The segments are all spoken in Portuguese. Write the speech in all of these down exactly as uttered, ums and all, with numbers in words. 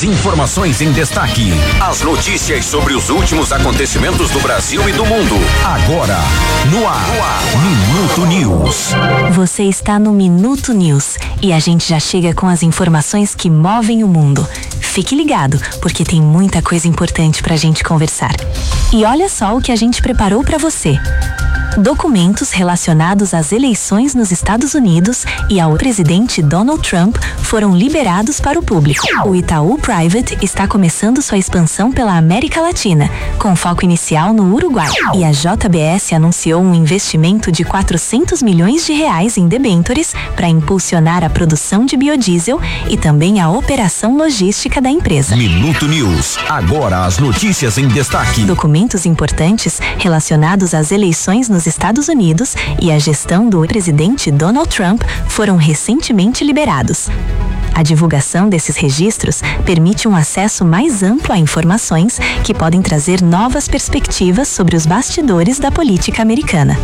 informações em destaque. As notícias sobre os últimos acontecimentos do Brasil e do mundo. Agora, no ar, no ar. Minuto News. Você está no Minuto News e a gente já chega com as informações que movem o mundo. Fique ligado, porque tem muita coisa importante pra gente conversar. E olha só o que a gente preparou pra você. Documentos relacionados às eleições nos Estados Unidos e ao presidente Donald Trump foram liberados para o público. O Itaú Private está começando sua expansão pela América Latina, com foco inicial no Uruguai. E a J B S anunciou um investimento de quatrocentos milhões de reais em debêntures para impulsionar a produção de biodiesel e também a operação logística da empresa. Minuto News. Agora as notícias em destaque. Documentos importantes relacionados às eleições nos Estados Unidos e a gestão do presidente Donald Trump foram recentemente liberados. A divulgação desses registros permite um acesso mais amplo a informações que podem trazer novas perspectivas sobre os bastidores da política americana.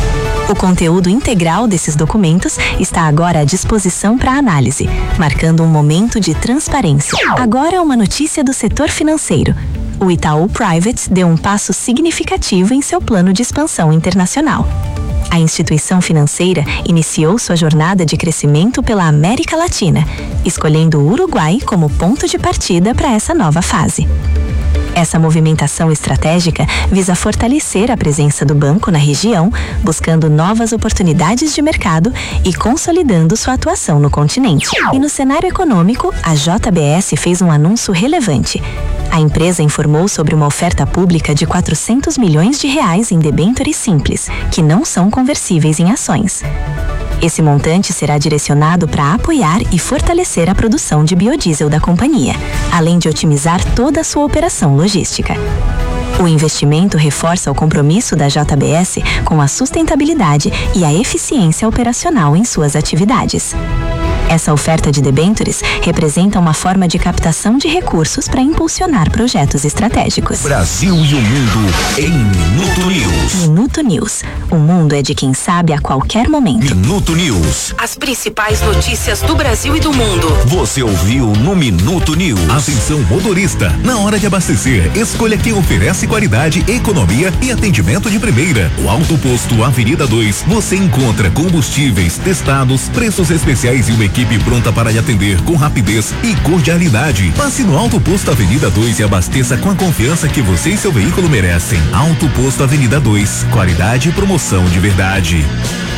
O conteúdo integral desses documentos está agora à disposição para análise, marcando um momento de transparência. Agora uma notícia do setor financeiro. O Itaú Private deu um passo significativo em seu plano de expansão internacional. A instituição financeira iniciou sua jornada de crescimento pela América Latina, escolhendo o Uruguai como ponto de partida para essa nova fase. Essa movimentação estratégica visa fortalecer a presença do banco na região, buscando novas oportunidades de mercado e consolidando sua atuação no continente. E no cenário econômico, a J B S fez um anúncio relevante. A empresa informou sobre uma oferta pública de quatrocentos milhões de reais em debêntures simples, que não são conversíveis em ações. Esse montante será direcionado para apoiar e fortalecer a produção de biodiesel da companhia, além de otimizar toda a sua operação logística. O investimento reforça o compromisso da J B S com a sustentabilidade e a eficiência operacional em suas atividades. Essa oferta de debêntures representa uma forma de captação de recursos para impulsionar projetos estratégicos. Brasil e o mundo em Minuto News. Minuto News. O mundo é de quem sabe a qualquer momento. Minuto News. As principais notícias do Brasil e do mundo. Você ouviu no Minuto News. Atenção motorista, na hora de abastecer, escolha quem oferece qualidade, economia e atendimento de primeira. O Alto Posto Avenida dois, você encontra combustíveis testados, preços especiais e uma equipe pronta para lhe atender com rapidez e cordialidade. Passe no Alto Posto Avenida dois e abasteça com a confiança que você e seu veículo merecem. Alto Posto Avenida dois, qualidade e promoção de verdade.